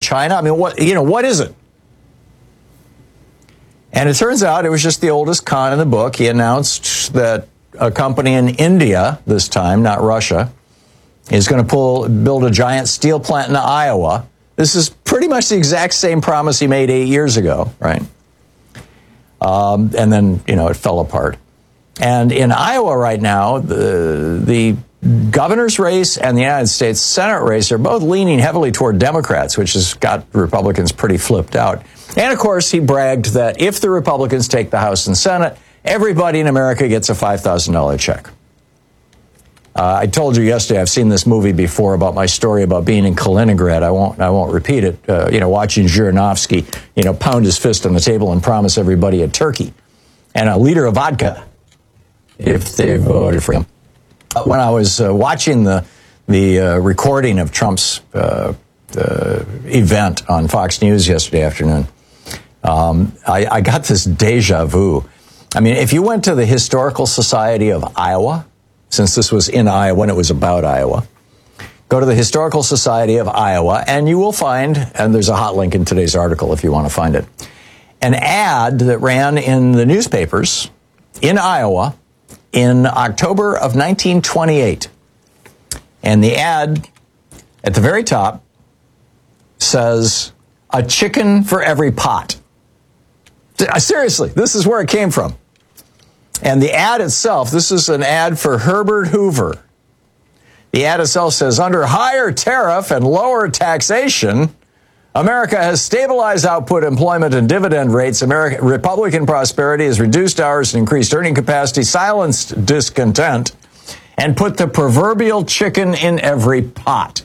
China? I mean, what is it? And it turns out it was just the oldest con in the book. He announced that a company in India, this time, not Russia, is going to build a giant steel plant in Iowa. This is pretty much the exact same promise he made 8 years ago, right? And then, it fell apart. And in Iowa right now, the governor's race and the United States Senate race are both leaning heavily toward Democrats, which has got Republicans pretty flipped out. And, of course, he bragged that if the Republicans take the House and Senate, everybody in America gets a $5,000 check. I told you yesterday I've seen this movie before about my story about being in Kaliningrad. I won't repeat it. Watching Zhirinovsky, pound his fist on the table and promise everybody a turkey and a liter of vodka if they voted for him. When I was watching the recording of Trump's event on Fox News yesterday afternoon, I got this deja vu. I mean, if you went to the Historical Society of Iowa, since this was in Iowa and it was about Iowa, go to the Historical Society of Iowa and you will find, and there's a hot link in today's article if you want to find it, an ad that ran in the newspapers in Iowa in October of 1928. And the ad at the very top says, "A chicken for every pot." Seriously, this is where it came from. And the ad itself, this is an ad for Herbert Hoover. The ad itself says, "Under higher tariff and lower taxation, America has stabilized output, employment, and dividend rates. Republican prosperity has reduced hours and increased earning capacity, silenced discontent, and put the proverbial chicken in every pot."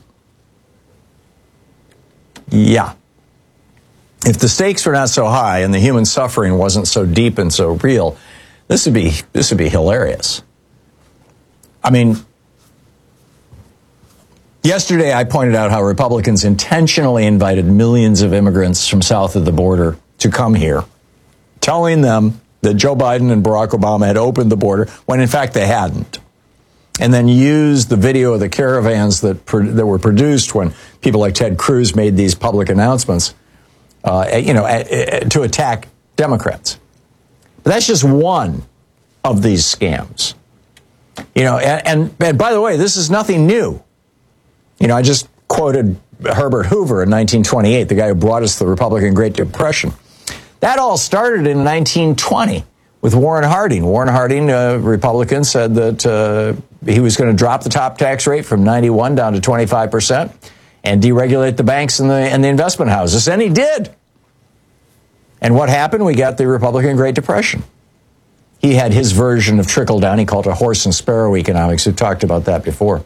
Yeah. If the stakes were not so high and the human suffering wasn't so deep and so real, this would be hilarious. I mean, yesterday I pointed out how Republicans intentionally invited millions of immigrants from south of the border to come here, telling them that Joe Biden and Barack Obama had opened the border when in fact they hadn't. And then used the video of the caravans that were produced when people like Ted Cruz made these public announcements, to attack Democrats. But that's just one of these scams. And by the way, this is nothing new. I just quoted Herbert Hoover in 1928, the guy who brought us the Republican Great Depression. That all started in 1920 with Warren Harding. Warren Harding, Republican, said that he was going to drop the top tax rate from 91 down to 25% and deregulate the banks and the investment houses. And he did. And what happened? We got the Republican Great Depression. He had his version of trickle down. He called it horse and sparrow economics. We've talked about that before.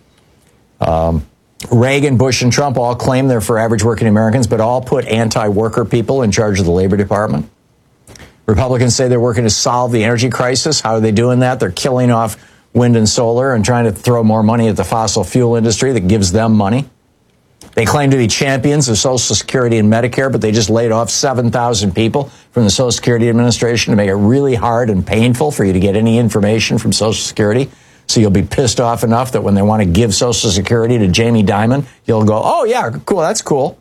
Reagan, Bush, and Trump all claim they're for average working Americans, but all put anti-worker people in charge of the Labor Department. Republicans say they're working to solve the energy crisis. How are they doing that? They're killing off wind and solar and trying to throw more money at the fossil fuel industry that gives them money. They claim to be champions of Social Security and Medicare, but they just laid off 7,000 people from the Social Security Administration to make it really hard and painful for you to get any information from Social Security. So you'll be pissed off enough that when they want to give Social Security to Jamie Dimon, you'll go, "Oh, yeah, cool, that's cool."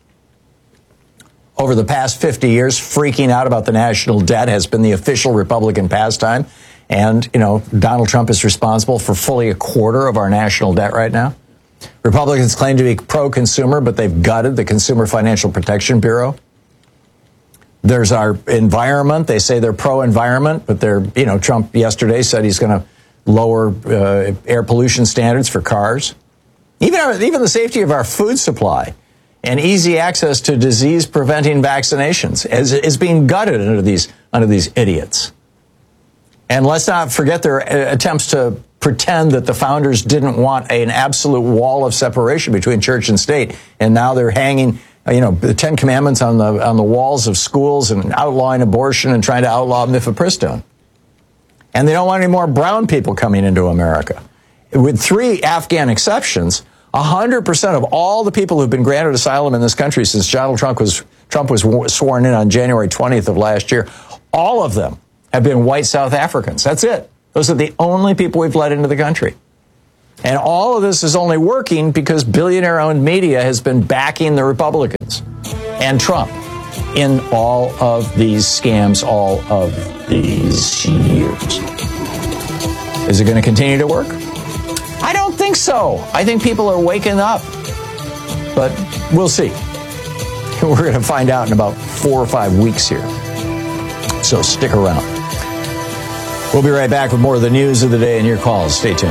Over the past 50 years, freaking out about the national debt has been the official Republican pastime. And, Donald Trump is responsible for fully a quarter of our national debt right now. Republicans claim to be pro-consumer, but they've gutted the Consumer Financial Protection Bureau. There's our environment. They say they're pro-environment, but Trump yesterday said he's going to lower air pollution standards for cars. Even the safety of our food supply and easy access to disease-preventing vaccinations is being gutted under these idiots. And let's not forget their attempts to pretend that the founders didn't want an absolute wall of separation between church and state, and now they're hanging, the Ten Commandments on the walls of schools and outlawing abortion and trying to outlaw mifepristone. And they don't want any more brown people coming into America. With 3 Afghan exceptions, 100% of all the people who've been granted asylum in this country since Donald Trump was sworn in on January 20th of last year, all of them have been white South Africans. That's it. Those are the only people we've let into the country. And all of this is only working because billionaire-owned media has been backing the Republicans and Trump in all of these scams, all of these years. Is it going to continue to work? I don't think so. I think people are waking up. But we'll see. We're going to find out in about 4 or 5 weeks here. So stick around. We'll be right back with more of the news of the day and your calls. Stay tuned.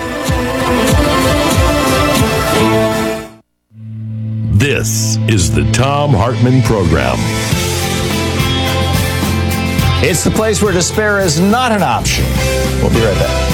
This is the Thom Hartmann Program. It's the place where despair is not an option. We'll be right back.